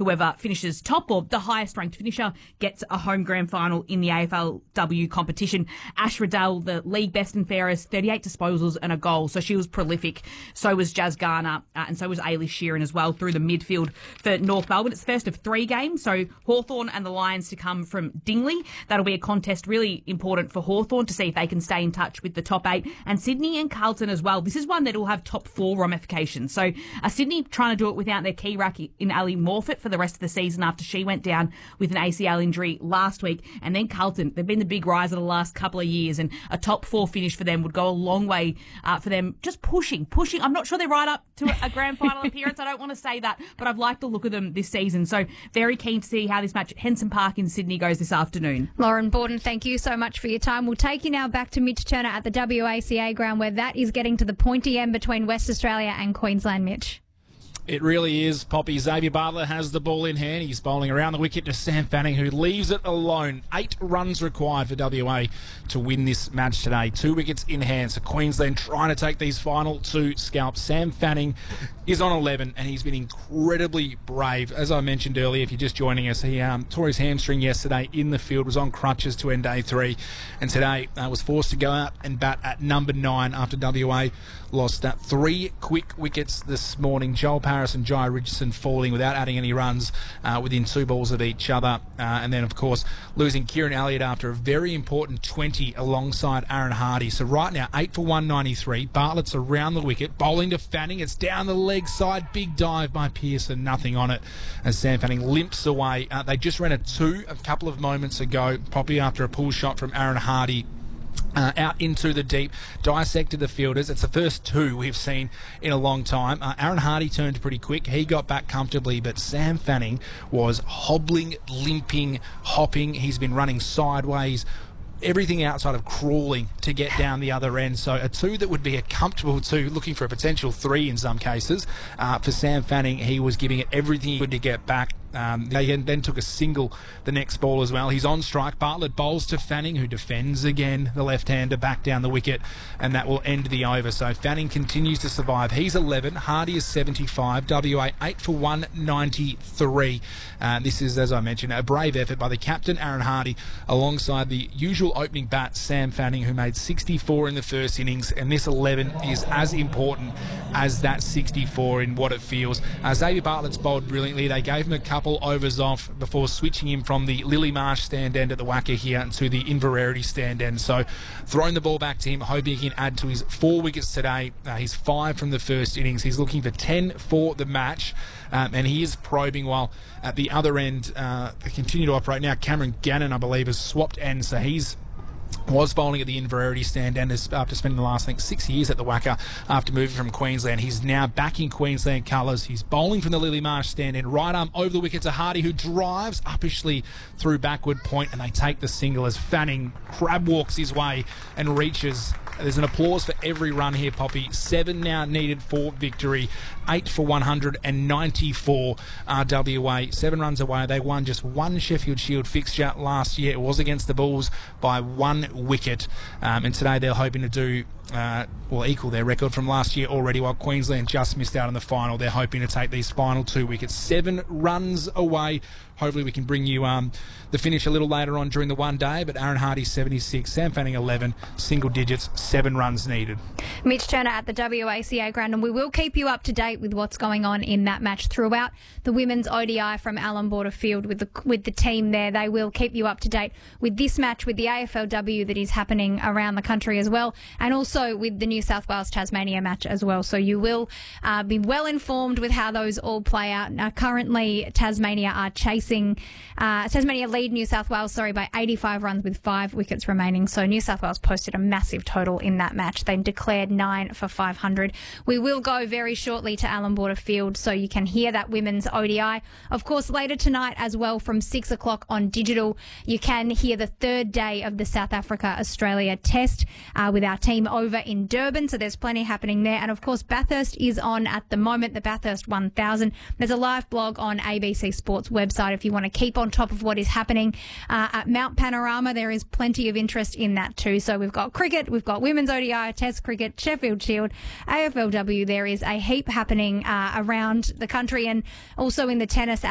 whoever finishes top or the highest ranked finisher gets a home grand final in the AFLW competition. Ash Riddell, the league best and fairest, 38 disposals and a goal. So she was prolific. So was Jazz Garner and so was Ailey Sheeran as well through the midfield for North Melbourne. It's first of 3 games. So Hawthorn and the Lions to come from Dingley. That'll be a contest really important for Hawthorn to see if they can stay in touch with the top 8. And Sydney and Carlton as well. This is one that will have top 4 ramifications. So Sydney trying to do it without their key ruck in Ali Morfitt for the rest of the season after she went down with an ACL injury last week. And then Carlton, they've been the big riser the last couple of years, and a top 4 finish for them would go a long way for them just pushing. I'm not sure they're right up to a grand final appearance. I don't want to say that, but I've liked the look of them this season. So very keen to see how this match at Henson Park in Sydney goes this afternoon. Lauren Borden, thank you so much for your time. We'll take you now back to Mitch Turner at the WACA ground, where that is getting to the pointy end between West Australia and Queensland. Mitch. It really is, Poppy. Xavier Bartlett has the ball in hand. He's bowling around the wicket to Sam Fanning, who leaves it alone. 8 runs required for WA to win this match today. 2 wickets in hand. So Queensland trying to take these final 2 scalps. Sam Fanning is on 11, and he's been incredibly brave. As I mentioned earlier, if you're just joining us, he tore his hamstring yesterday in the field, was on crutches to end day 3, and today was forced to go out and bat at number 9 after WA lost 3 quick wickets this morning. Joel Paris and Jai Richardson falling without adding any runs within 2 balls of each other. And then, of course, losing Kieran Elliott after a very important 20 alongside Aaron Hardy. So right now, 8 for 193. Bartlett's around the wicket, bowling to Fanning. It's down the leg side. Big dive by Pearson. Nothing on it as Sam Fanning limps away. They just ran a 2 a couple of moments ago, probably after a pull shot from Aaron Hardy. Out into the deep, dissected the fielders. It's the first 2 we've seen in a long time. Aaron Hardy turned pretty quick. He got back comfortably, but Sam Fanning was hobbling, limping, hopping. He's been running sideways, everything outside of crawling to get down the other end. So a 2 that would be a comfortable 2, looking for a potential 3 in some cases. For Sam Fanning, he was giving it everything he could to get back. They then took a single the next ball as well. He's on strike. Bartlett bowls to Fanning, who defends again, the left-hander back down the wicket, and that will end the over. So Fanning continues to survive. He's 11. Hardy is 75. WA 8 for 193. This is, as I mentioned, a brave effort by the captain, Aaron Hardy, alongside the usual opening bat, Sam Fanning, who made 64 in the first innings, and this 11 is as important as that 64 in what it feels. Xavier Bartlett's bowled brilliantly. They gave him a couple overs off before switching him from the Lily Marsh stand end at the Wacker here to the Inverarity stand end. So throwing the ball back to him, hoping he can add to his 4 wickets today. He's 5 from the first innings. He's looking for 10 for the match, and he is probing, while at the other end they continue to operate. Now Cameron Gannon, I believe, has swapped ends, so he's was bowling at the Inverarity stand and after spending the last, I think, 6 years at the Wacker after moving from Queensland. He's now back in Queensland colours. He's bowling from the Lily Marsh stand and right arm over the wicket to Hardy, who drives uppishly through backward point, and they take the single as Fanning crab walks his way and reaches. There's an applause for every run here, Poppy. 7 now needed for victory. 8 for 194 RWA. 7 runs away. They won just 1 Sheffield Shield fixture last year. It was against the Bulls by 1 wicket. And today they're hoping to do equal their record from last year already, while Queensland just missed out on the final. They're hoping to take these final 2 wickets. 7 runs away. Hopefully we can bring you the finish a little later on during the one day, but Aaron Hardy 76, Sam Fanning 11, single digits, 7 runs needed. Mitch Turner at the WACA ground, and we will keep you up to date with what's going on in that match throughout the women's ODI from Allan Border Field with the team there. They will keep you up to date with this match, with the AFLW that is happening around the country as well, and also with the New South Wales-Tasmania match as well. So you will be well informed with how those all play out. Now, currently, Tasmania are chasing... Tasmania lead New South Wales, by 85 runs with 5 wickets remaining. So New South Wales posted a massive total in that match. They declared 9 for 500. We will go very shortly to Allan Border Field so you can hear that women's ODI. Of course, later tonight as well from 6 o'clock on digital, you can hear the 3rd day of the South Africa-Australia test with our team over in Durban. So there's plenty happening there. And of course, Bathurst is on at the moment, the Bathurst 1000. There's a live blog on ABC Sports website if you want to keep on top of what is happening at Mount Panorama. There is plenty of interest in that too. So we've got cricket, we've got women's ODI, Test cricket, Sheffield Shield, AFLW. There is a heap happening around the country, and also in the tennis.